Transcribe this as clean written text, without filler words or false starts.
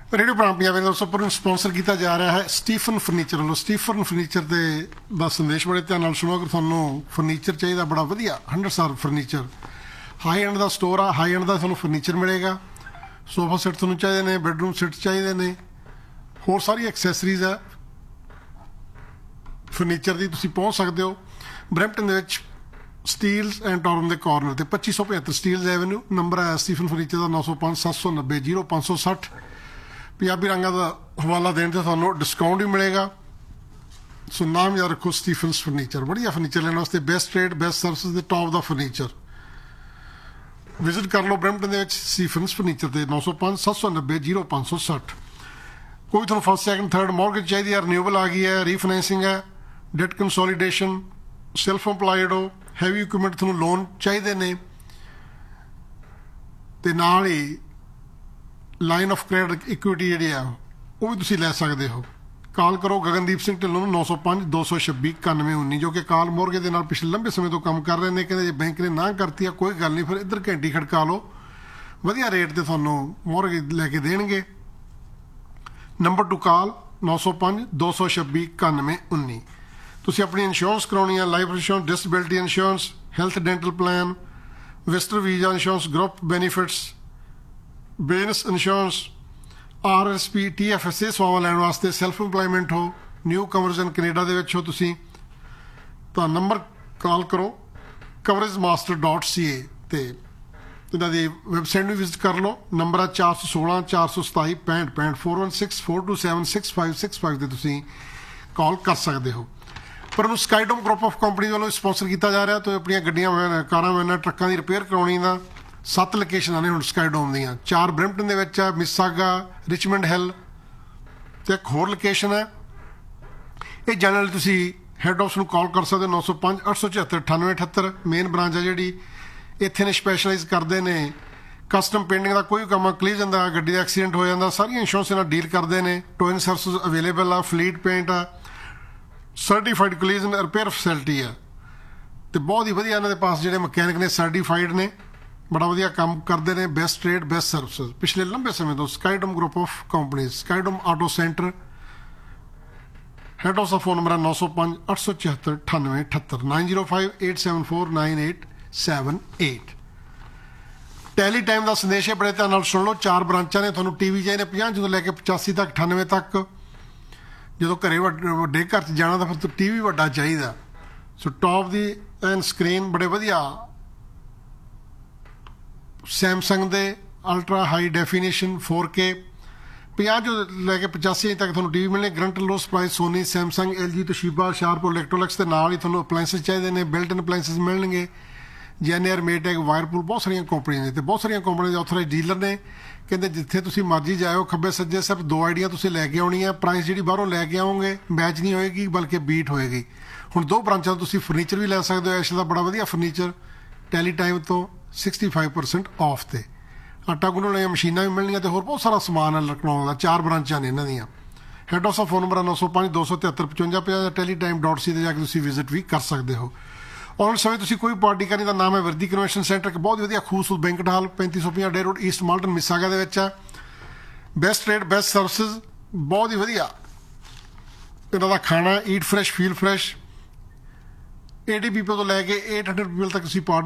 Radio Punjabi ਦੇ ਦੋਸਤੋ ਪਰ ਸਪਾਂਸਰ ਕੀਤਾ ਜਾ ਰਿਹਾ ਹੈ ਸਟੀਫਨ ਫਰਨੀਚਰ ਵੱਲੋਂ। ਸਟੀਫਨ ਫਰਨੀਚਰ ਦੇ ਦਾ ਸੰਦੇਸ਼ ਬੜੇ ਧਿਆਨ ਨਾਲ ਸੁਣੋ। ਅਗਰ ਤੁਹਾਨੂੰ ਫਰਨੀਚਰ ਚਾਹੀਦਾ ਬੜਾ ਵਧੀਆ 100 ਸਟਾਰ ਫਰਨੀਚਰ, ਹਾਈ ਐਂਡ ਦਾ ਸਟੋਰ ਆ, ਹਾਈ ਐਂਡ ਦਾ ਤੁਹਾਨੂੰ ਫਰਨੀਚਰ ਮਿਲੇਗਾ। ਸੋਫਾ ਸੈੱਟ ਤੁਹਾਨੂੰ ਚਾਹੀਦੇ ਨੇ, ਬੈਡਰੂਮ ਸੈੱਟ ਚਾਹੀਦੇ ਨੇ, ਹੋਰ ਸਾਰੀ ਐਕਸੈਸਰੀਜ਼ ਆ ਫਰਨੀਚਰ ਦੀ, ਤੁਸੀਂ ਪਹੁੰਚ ਸਕਦੇ ਹੋ ਬਰੈਂਪਟਨ ਦੇ ਵਿੱਚ ਸਟੀਲਸ ਐਂਡ ਟੌਰਨ ਦੇ ਕਾਰਨਰ ਤੇ 2575 ਸਟੀਲਸ ਐਵੇਨਿਊ। ਨੰਬਰ ਹੈ ਸਟੀਫਨ ਫਰਨੀਚਰ ਦਾ 905 790 0560। ਪੰਜਾਬੀ ਰੰਗਾਂ ਦਾ ਹਵਾਲਾ ਦੇਣ ਤੇ ਤੁਹਾਨੂੰ ਡਿਸਕਾਊਂਟ ਵੀ ਮਿਲੇਗਾ। ਸੋ ਨਾਮ ਯਾਦ ਰੱਖੋ ਸਟੀਫਨਸ ਫਰਨੀਚਰ। ਵਧੀਆ ਫਰਨੀਚਰ ਲੈਣ ਵਾਸਤੇ ਬੈਸਟ ਰੇਟ, ਬੈਸਟ ਸਰਵਿਸ ਦੇ ਟੌਪ ਦਾ ਫਰਨੀਚਰ ਵਿਜ਼ਿਟ ਕਰ ਲਓ ਬਰੈਂਪਟਨ ਦੇ ਵਿੱਚ ਸਟੀਫਨਸ ਫਰਨੀਚਰ ਤੇ 905 790 0560। ਕੋਈ ਤੁਹਾਨੂੰ ਫਸਟ ਸੈਕਿੰਡ ਥਰਡ ਮੌਰਗੇਜ ਚਾਹੀਦੀ ਹੈ, ਰਿਨਿਊਵਲ ਆ ਗਈ ਹੈ, ਰੀਫਾਈਨੈਂਸਿੰਗ ਹੈ, ਡੈਟ ਕੰਸੋਲੀਡੇਸ਼ਨ, ਸੈਲਫ ਇੰਪਲਾਇਡ ਹੋ, ਹੈਵੀ ਇਕਵਿਪਮੈਂਟ ਤੁਹਾਨੂੰ ਲੋਨ ਚਾਹੀਦੇ ਨੇ ਤੇ ਨਾਲ ਹੀ ਲਾਈਨ ਆਫ ਕ੍ਰੈਡਿਟ ਇਕੁਇਟੀ ਜਿਹੜੀ ਆ ਉਹ ਵੀ ਤੁਸੀਂ ਲੈ ਸਕਦੇ ਹੋ। ਕਾਲ ਕਰੋ ਗਗਨਦੀਪ ਸਿੰਘ ਢਿੱਲੋਂ ਨੂੰ 905 226 9119, ਜੋ ਕਿ ਕਾਲ ਮੋਰਗੇ ਦੇ ਨਾਲ ਪਿਛਲੇ ਲੰਬੇ ਸਮੇਂ ਤੋਂ ਕੰਮ ਕਰ ਰਹੇ ਨੇ। ਕਹਿੰਦੇ ਜੇ ਬੈਂਕ ਨੇ ਨਾ ਕਰਤੀ ਆ ਕੋਈ ਗੱਲ ਨਹੀਂ, ਫਿਰ ਇੱਧਰ ਘੰਟੀ ਖੜਕਾ ਲਓ, ਵਧੀਆ ਰੇਟ ਤੇ ਤੁਹਾਨੂੰ ਮੋਰਗੇ ਲੈ ਕੇ ਦੇਣਗੇ। ਨੰਬਰ ਟੂ ਕਾਲ 905 226 9119। ਤੁਸੀਂ ਆਪਣੀ ਇੰਸ਼ੋਰੈਂਸ ਕਰਾਉਣੀ ਆ, life insurance, disability insurance, health dental plan, visitor visa insurance, group benefits, business insurance, RSP, TFSA ਸੇਵਾਵਾਂ ਲੈਣ ਵਾਸਤੇ, ਸੈਲਫ ਇੰਪਲਾਇਮੈਂਟ ਹੋ, ਨਿਊ ਕਮਰਸ ਇਨ ਕੈਨੇਡਾ ਦੇ ਵਿੱਚ ਹੋ ਤੁਸੀਂ ਤਾਂ ਨੰਬਰ ਕਾਲ ਕਰੋ coveragemaster.ca ਤੇ ਇਹਨਾਂ ਦੀ ਵੈਬਸਾਈਟ ਨੂੰ ਵਿਜ਼ਿਟ ਕਰ ਲਓ। ਨੰਬਰ ਆ 416 427 65 65 416 427 6565 ਤੇ ਤੁਸੀਂ ਕਾਲ ਕਰ ਸਕਦੇ ਹੋ। ਪਰ ਉਹਨੂੰ ਸਕਾਈਡੋਮ ਗਰੁੱਪ ਆਫ ਕੰਪਨੀ ਵੱਲੋਂ ਸਪਾਂਸਰ ਕੀਤਾ ਜਾ ਰਿਹਾ। ਤੇ ਆਪਣੀਆਂ ਗੱਡੀਆਂ, ਕਾਰਾਂ, ਵੈਨਾਂ, ਟਰੱਕਾਂ ਦੀ ਰਿਪੇਅਰ ਕਰਾਉਣੀ ਦਾ 7 ਲੋਕੇਸ਼ਨਾਂ ਨੇ ਹੁਣ ਸਕਾਈਡੋਮ ਦੀਆਂ। 4 ਬਰੈਂਪਟਨ ਦੇ ਵਿੱਚ ਆ, ਮਿਸਾਗਾ, ਰਿਚਮੰਡ ਹਿੱਲ ਤੇ ਇੱਕ ਹੋਰ ਲੋਕੇਸ਼ਨ ਹੈ। ਇਹ ਜਾਣਨ ਲਈ ਤੁਸੀਂ ਹੈੱਡ ਆਫਿਸ ਨੂੰ ਕਾਲ ਕਰ ਸਕਦੇ ਹੋ 905 876 9878। ਮੇਨ ਬ੍ਰਾਂਚ ਹੈ ਜਿਹੜੀ ਇੱਥੇ ਨੇ ਸਪੈਸ਼ਲਾਈਜ਼ ਕਰਦੇ ਨੇ ਕਸਟਮ ਪੇਂਟਿੰਗ ਦਾ ਕੋਈ ਕੰਮ, ਕਲੀਜ਼ਨ ਦਾ, ਗੱਡੀ ਦਾ ਐਕਸੀਡੈਂਟ ਹੋ ਜਾਂਦਾ, ਸਾਰੀਆਂ ਇੰਸ਼ੋਰੈਂਸ ਨਾਲ ਡੀਲ ਕਰਦੇ ਨੇ। ਟੋਇੰਗ ਸਰਵਿਸ ਅਵੇਲੇਬਲ ਆ, ਫਲੀਟ ਪੇਂਟ ਆ, ਸਰਟੀਫਾਈਡ ਕਲੀਜ਼ਨ ਰਿਪੇਅਰ ਫੈਸਿਲਿਟੀ ਆ ਤੇ ਬਹੁਤ ਹੀ ਵਧੀਆ ਇਹਨਾਂ ਦੇ ਪਾਸ ਜਿਹੜੇ ਮਕੈਨਿਕ ਨੇ ਸਰਟੀਫਾਈਡ ਨੇ, ਬੜਾ ਵਧੀਆ ਕੰਮ ਕਰਦੇ ਨੇ। ਬੈਸਟ ਰੇਟ, ਬੈਸਟ ਸਰਵਿਸਿਜ਼ ਪਿਛਲੇ ਲੰਬੇ ਸਮੇਂ ਤੋਂ ਸਕਾਈਡੋਮ group of companies, ਸਕਾਈਡੋਮ auto centre. Head office the phone number ਹੈ 905 876 9878 905 874 9878। ਟੈਲੀ ਟਾਈਮ ਦਾ ਸੰਦੇਸ਼ ਹੈ, ਬੜੇ ਧਿਆਨ ਨਾਲ ਸੁਣ ਲਓ। 4 ਬ੍ਰਾਂਚਾਂ ਨੇ, ਤੁਹਾਨੂੰ ਟੀਵੀ ਚਾਹੀਦੇ 50 ਤੋਂ ਲੈ ਕੇ 85 ਤੱਕ, 98 ਤੱਕ। ਜਦੋਂ ਘਰੇ ਵੱਡੇ ਘਰ 'ਚ ਜਾਣਾ ਤਾਂ ਫਿਰ ਟੀਵੀ ਵੱਡਾ ਚਾਹੀਦਾ। ਸੋ ਟੌਪ ਦੀ ਐਨ ਸਕਰੀਨ, ਬੜੇ ਵਧੀਆ ਸੈਮਸੰਗ ਦੇ ਅਲਟਰਾ ਹਾਈ ਡੈਫੀਨੇਸ਼ਨ 4K 50 ਤੋਂ ਲੈ ਕੇ 85 ਤੱਕ ਤੁਹਾਨੂੰ ਟੀਵੀ ਮਿਲਣੇ। ਗਰੰਟ loss price Soni, Samsung, LG, ਤੋਸ਼ੀਬਾ, sharp, electronics ਦੇ ਨਾਲ ਹੀ ਤੁਹਾਨੂੰ ਅਪਲਾਇੰਸਿਸ ਚਾਹੀਦੇ ਨੇ, ਬਿਲਟ ਇਨ ਅਪਲਾਇੰਸਿਸ ਮਿਲਣਗੇ। ਜੈਨੇਅਰ, ਮੇਟੈਕ, ਵਾਇਰਪੂਲ, ਬਹੁਤ ਸਾਰੀਆਂ ਕੰਪਨੀਆਂ ਨੇ ਤੇ ਬਹੁਤ ਸਾਰੀਆਂ ਕੰਪਨੀਆਂ ਦੇ ਆਥੋਰਾਈਜ਼ਡ ਡੀਲਰ ਨੇ। ਕਹਿੰਦੇ ਜਿੱਥੇ ਤੁਸੀਂ ਮਰਜ਼ੀ ਜਾਇਓ, ਖੱਬੇ ਸੱਜੇ ਸਿਰਫ 2 ਆਈਡੀਆਂ ਤੁਸੀਂ ਲੈ ਕੇ ਆਉਣੀਆਂ। ਪ੍ਰਾਈਸ ਜਿਹੜੀ ਬਾਹਰੋਂ ਲੈ ਕੇ ਆਓਗੇ ਮੈਚ ਨਹੀਂ ਹੋਏਗੀ, ਬਲਕਿ ਬੀਟ ਹੋਏਗੀ। ਹੁਣ 2 ਬ੍ਰਾਂਚਾਂ ਤੋਂ ਤੁਸੀਂ ਫਰਨੀਚਰ ਵੀ ਲੈ ਸਕਦੇ ਹੋ। ਐਸ਼ ਦਾ ਬੜਾ ਵਧੀਆ ਫਰਨੀਚਰ ਟੈਲੀ ਟਾਈਮ ਤੋਂ 65% ਆਫ ਤੇ ਆਟਾ ਗੁੰਨਣ ਵਾਲੀਆਂ ਮਸ਼ੀਨਾਂ ਵੀ ਮਿਲਣਗੀਆਂ ਤੇ ਹੋਰ ਬਹੁਤ ਸਾਰਾ ਸਮਾਨ ਹੈ ਇਲੈਕਟ੍ਰੋਨਿਕ ਦਾ। 4 ਬ੍ਰਾਂਚਾਂ ਨੇ ਇਹਨਾਂ ਦੀਆਂ। ਹੈੱਡ ਆਫਿਸ ਦਾ ਫੋਨ ਨੰਬਰ 905 273 55 50। ਟੈਲੀਟਾਈਮ.ca ਤੇ ਜਾ ਕੇ ਤੁਸੀਂ ਵਿਜ਼ਿਟ ਵੀ ਕਰ ਸਕਦੇ ਹੋ। ਔਰ ਉਸ ਸਮੇਂ ਤੁਸੀਂ ਕੋਈ ਪਾਰਟੀ ਕਰਨੀ ਦਾ ਨਾਮ ਹੈ ਵਰਦੀ ਕਨਵੈਨਸ਼ਨ ਸੈਂਟਰ, ਇੱਕ ਬਹੁਤ ਵਧੀਆ ਖੂਬਸੂਰਤ ਬੈਂਕਟ ਹਾਲ 3550 ਡੇ ਰੋਡ, ਈਸਟ ਮਾਲਟਨ, ਮਿਸਾਗਾ ਦੇ ਵਿੱਚ ਆ। ਬੈਸਟ ਰੇਟ, ਬੈਸਟ ਸਰਵਿਸਿਜ਼, ਬਹੁਤ ਹੀ ਵਧੀਆ ਇਹਨਾਂ ਦਾ ਖਾਣਾ। Eat fresh, feel fresh. 80 people ਤੋਂ ਲੈ ਕੇ 800 ਪੀਪਲ ਤੱਕ ਤੁਸੀਂ ਪਾਰਟੀ